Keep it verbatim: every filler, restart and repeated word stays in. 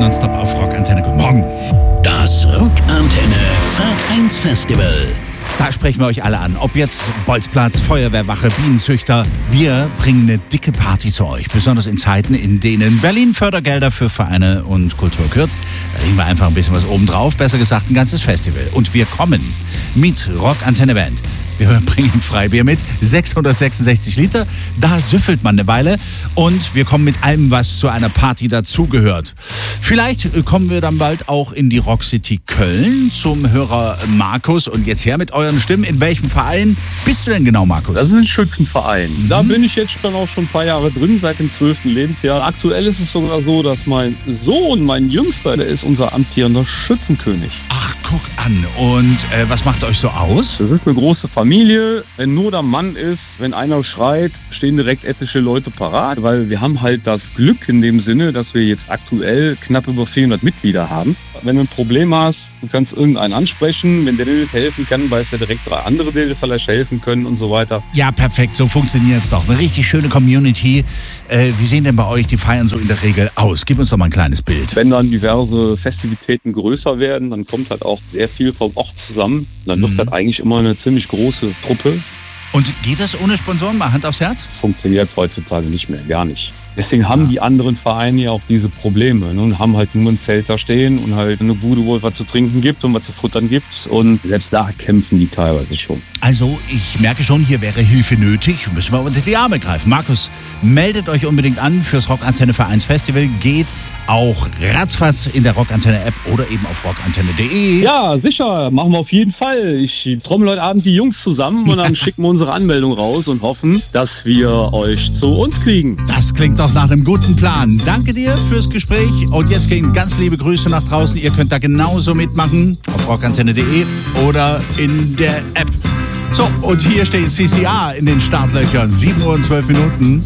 nonstop auf Rockantenne. Guten Morgen. Das Rockantenne Vereinsfestival. Da sprechen wir euch alle an. Ob jetzt Bolzplatz, Feuerwehrwache, Bienenzüchter. Wir bringen eine dicke Party zu euch. Besonders in Zeiten, in denen Berlin Fördergelder für Vereine und Kultur kürzt. Da legen wir einfach ein bisschen was oben drauf. Besser gesagt, ein ganzes Festival. Und wir kommen mit Rockantenne Band. Wir bringen Freibier mit, sechshundertsechsundsechzig Liter, da süffelt man eine Weile und wir kommen mit allem, was zu einer Party dazugehört. Vielleicht kommen wir dann bald auch in die Rock City Köln zum Hörer Markus und jetzt her mit euren Stimmen. In welchem Verein bist du denn genau, Markus? Das ist ein Schützenverein. Mhm. Da bin ich jetzt schon auch schon ein paar Jahre drin, seit dem zwölften Lebensjahr. Aktuell ist es sogar so, dass mein Sohn, mein Jüngster, der ist unser amtierender Schützenkönig. Ach, guck an. Und äh, was macht euch so aus? Das ist eine große Familie. Wenn nur der Mann ist, wenn einer schreit, stehen direkt etliche Leute parat, weil wir haben halt das Glück in dem Sinne, dass wir jetzt aktuell knapp über vierhundert Mitglieder haben. Wenn du ein Problem hast, du kannst irgendeinen ansprechen, wenn der dir nicht helfen kann, weiß der direkt drei andere, die dir vielleicht helfen können und so weiter. Ja, perfekt, so funktioniert es doch. Eine richtig schöne Community. Äh, wie sehen denn bei euch die Feiern so in der Regel aus? Gib uns doch mal ein kleines Bild. Wenn dann diverse Festivitäten größer werden, dann kommt halt auch sehr viel vom Ort zusammen. Dann wird Mhm. halt eigentlich immer eine ziemlich große Truppe. Und geht das ohne Sponsoren? Mal Hand aufs Herz? Das funktioniert heutzutage nicht mehr, gar nicht. Deswegen haben die anderen Vereine ja auch diese Probleme, ne? Und haben halt nur ein Zelt da stehen und halt eine Bude, wo es was zu trinken gibt und was zu futtern gibt. Und selbst da kämpfen die teilweise schon. Also ich merke schon, hier wäre Hilfe nötig. Müssen wir unter die Arme greifen. Markus, meldet euch unbedingt an fürs Rockantenne Vereinsfestival. Geht auch ratzfatz in der Rockantenne-App oder eben auf rockantenne punkt de. Ja, sicher, machen wir auf jeden Fall. Ich trommel heute Abend die Jungs zusammen und dann schicken wir unsere Anmeldung raus und hoffen, dass wir euch zu uns kriegen. Das klingt doch nach einem guten Plan. Danke dir fürs Gespräch und jetzt gehen ganz liebe Grüße nach draußen. Ihr könnt da genauso mitmachen auf rockantenne punkt de oder in der App. So, und hier steht C C A in den Startlöchern. sieben Uhr und zwölf Minuten.